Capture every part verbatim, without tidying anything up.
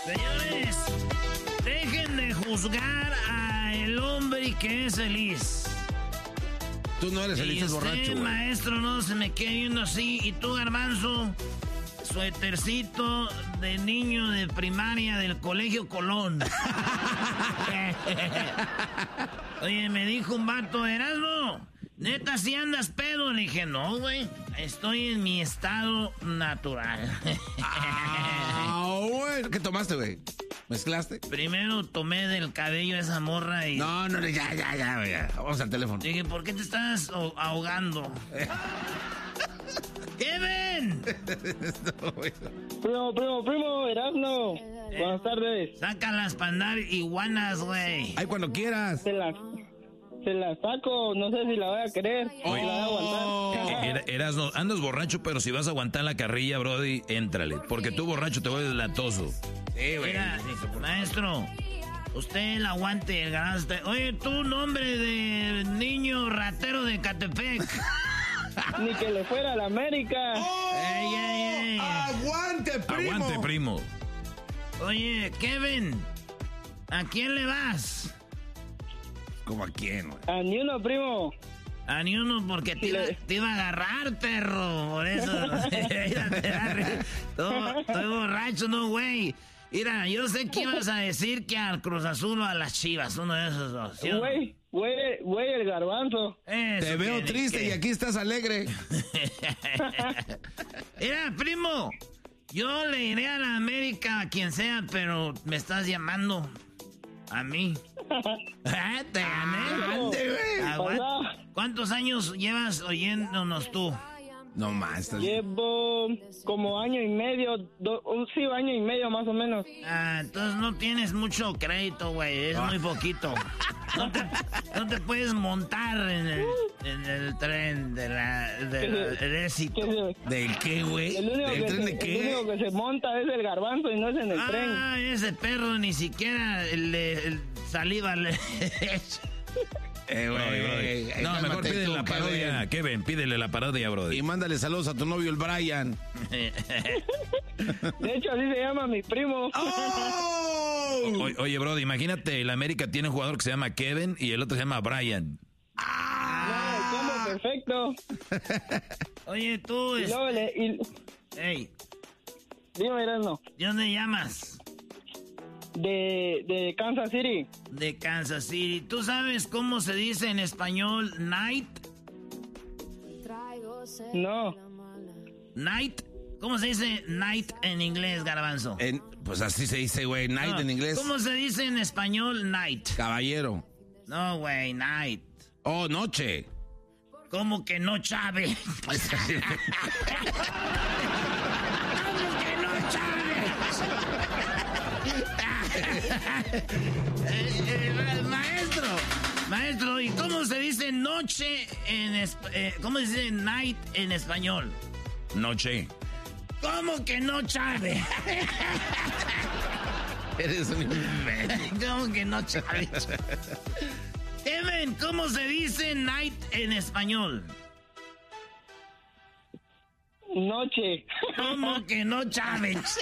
Señores, dejen de juzgar al hombre que es feliz. Tú no eres feliz, es borracho, güey. Maestro, no se me quede viendo así. Y tú, Garbanzo, suétercito de niño de primaria del Colegio Colón. Oye, me dijo un vato, Erasmo, neta, si andas pedo. Le dije, no, güey, estoy en mi estado natural. Ah, güey. ¿Qué tomaste, güey? ¿Mezclaste? Primero tomé del cabello a esa morra y... No, no, ya, ya, ya, ya. Vamos al teléfono. Dije, ¿por qué te estás ahogando? ¡Kevin! No, primo, primo, primo, Erasmo. Eh, Buenas tardes. Sácalas para andar iguanas, güey. Ay, cuando quieras. Se las, se las saco, no sé si la voy a querer. Oh. Si la voy a aguantar. Er, Erasmo, andas borracho, pero si vas a aguantar la carrilla, brody, éntrale. Porque tú borracho te vuelves latoso. Sí, güey. Mira, maestro, usted el aguante, el ganaste. Oye, tú, nombre de niño ratero de Catepec. Ni que le fuera a la América. ¡Oh! ¡Ey, ey, ey! ¡Aguante, primo! Aguante, primo. Oye, Kevin, ¿a quién le vas? ¿Cómo a quién, güey? A ni uno, primo. A ni uno, porque te iba, te iba a agarrar, perro. Por eso. todo, estoy borracho, no, güey. Mira, yo sé que ibas a decir que al Cruz Azul o a las Chivas, uno de esos dos. ¿Sí? Güey, güey, güey, el Garbanzo. Eso Te veo que, triste que... y aquí estás alegre. Mira, primo, yo le iré a la América a quien sea, pero me estás llamando a mí. Te gané. Aguanta. ¿Cuántos años llevas oyéndonos tú? No más. Llevo como año y medio, do, un sí, año y medio más o menos. Ah, entonces no tienes mucho crédito, güey, es muy poquito. No te, no te puedes montar en el, en el tren de la, de la, del éxito. ¿Del qué, güey? El único, ¿Del que tren se, de qué? el único que se monta es el Garbanzo y no es en el ah, tren. Ah, ese perro ni siquiera le, el saliva le Eh, güey. No, mejor pídele la parodia, Kevin, pídele la parodia, brody. Y mándale saludos a tu novio, el Brian. De hecho, así se llama mi primo. ¡Oh! O, oye, brody, imagínate, el América tiene un jugador que se llama Kevin y el otro se llama Brian. ¡Ah! No, combo perfecto. Oye, tú... Y es... luego le... Y... Ey. Dime, Erasmo. ¿De dónde llamas? De, de Kansas City. De Kansas City. ¿Tú sabes cómo se dice en español night? No. ¿Night? ¿Cómo se dice night en inglés, Garbanzo? En, pues así se dice, güey, night no, en inglés. ¿Cómo se dice en español night? Caballero. No, güey, night. Oh, noche. ¿Cómo que no, Chávez? ¿Cómo que no, Chávez? eh, eh, maestro, maestro, ¿y cómo se dice noche en eh, cómo se dice night en español? Noche. ¿Cómo que no, Chávez? Eres un imbécil. ¿Cómo que no, Chávez? Kevin, ¿cómo se dice night en español? Noche. ¿Cómo que no, Chávez?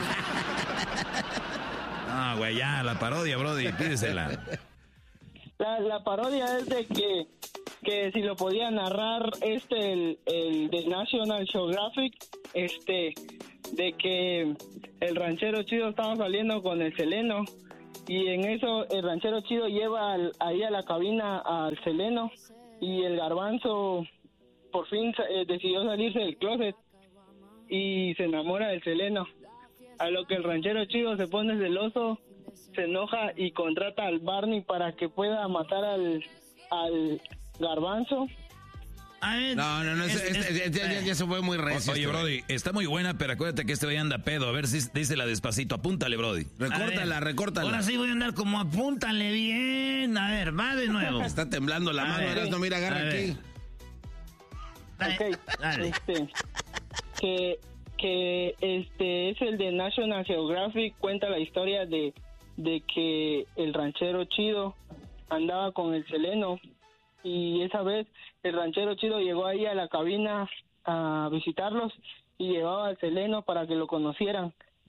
Ah, güey, ya, la parodia, brody, pídesela. La, la parodia es de que, que si lo podía narrar este, el, el de National Geographic, este, de que el ranchero chido estaba saliendo con el Seleno, y en eso el ranchero chido lleva al, ahí a la cabina al Seleno, y el Garbanzo por fin eh, decidió salirse del closet, y se enamora del Seleno. A lo que el ranchero chido se pone celoso, se enoja y contrata al Barney para que pueda matar al, al Garbanzo. Ver, no, no, no, es, es, es, es, ya, ya se fue muy recio. Oye, brody, está muy buena, pero acuérdate que este güey anda pedo. A ver si dísela despacito. Apúntale, brody. Recórtala, recórtala. Ahora sí voy a andar como apúntale bien. A ver, va de nuevo. Está temblando la a mano, ver, no mira, agarra aquí. Dale. Ok, dale. Este, que, que este es el de National Geographic, cuenta la historia de, de que el ranchero chido andaba con el Seleno, y esa vez el ranchero chido llegó ahí a la cabina a visitarlos y llevaba al Seleno para que lo conocieran,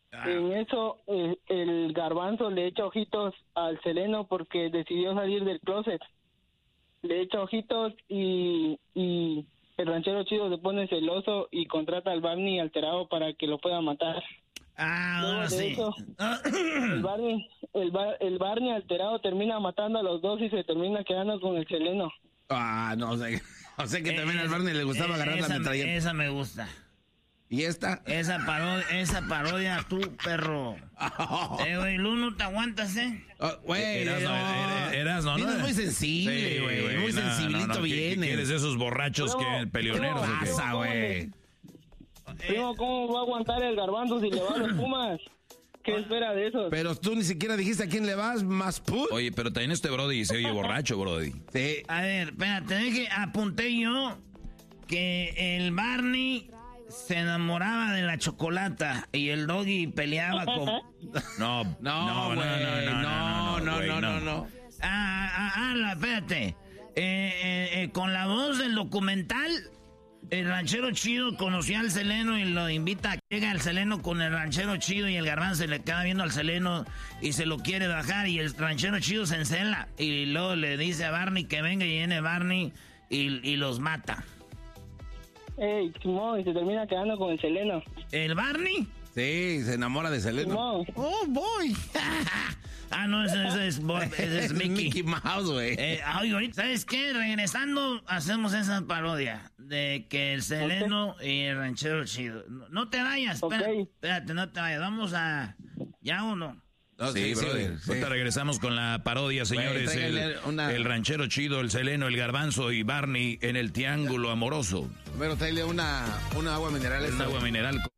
Ah. En eso eh, el Garbanzo le echa ojitos al Seleno porque decidió salir del closet. Le echa ojitos y, y el ranchero chido se pone celoso y contrata al Barney alterado para que lo pueda matar. Ah, Luego ahora de sí. eso, el, Barney, el, Bar, el Barney alterado termina matando a los dos y se termina quedando con el Seleno. Ah, no, o sea, o sea que también Eh, al Barney le gustaba eh, agarrar esa, la metralleta. Esa me gusta. ¿Y esta? Esa parodia, esa parodia tú, perro. Eh, güey, Lu, no te aguantas, ¿eh? Oh, güey, Eras, no, no. eras, no, Vienes no. muy sensible, Sí, güey. muy no, sensiblito no, no, ¿qué- vienes. ¿Qué quieres de esos borrachos No, que peleoneros? no, o qué? pasa, güey? Primo, ¿cómo va a aguantar el Garbanzo si le va a los Pumas? ¿Qué espera de eso? Pero tú ni siquiera dijiste a quién le vas, más put. Oye, pero también este Brody se oye borracho, Brody. Sí. A ver, espérate, dije, apunté yo que el Barney se enamoraba de la chocolata y el Doggy peleaba con... No, No, no, no, güey, no, no, no, no, güey, no, no, no. Ah, ah, ah, la- espérate. Eh, eh, eh, con la voz del documental, el ranchero chido conocía al Seleno y lo invita a que llegue al Seleno con el ranchero chido y el Garbanzo se le queda viendo al Seleno y se lo quiere bajar y el ranchero chido se encela y luego le dice a Barney que venga y viene Barney y, y los mata. Ey, Simón, y se termina quedando con el Seleno. ¿El Barney? Sí, se enamora de Seleno. Simón. Oh, boy. Ah, no, ese, ese es, Bo- ese es Mickey. Mickey Mouse, güey. Eh, ay, ahorita, ¿sabes qué? Regresando, hacemos esa parodia de que el Seleno y el ranchero chido. No, no te vayas, Ok. espérate, espérate, no te vayas. Vamos a... ¿Ya o no? No, Sí, sí, Brody. sí, sí. Ahorita regresamos con la parodia, señores. El, tráiganle una- el ranchero chido, el Seleno, el Garbanzo y Barney en el triángulo amoroso. Pero tráele una, una agua mineral. Un esta, agua güey. mineral.